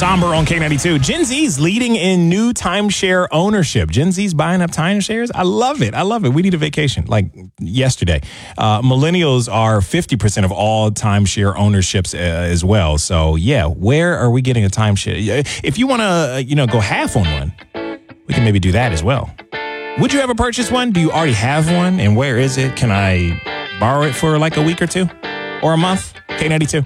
Somber on K92. Gen Z's leading in new timeshare ownership. Gen Z's buying up timeshares. I love it. We need a vacation like yesterday. Millennials are 50% of all timeshare ownerships as well. So, yeah, where are we getting a timeshare? If you want to, go half on one, we can maybe do that as well. Would you ever purchase one? Do you already have one? And where is it? Can I borrow it for like a week or two or a month? K92.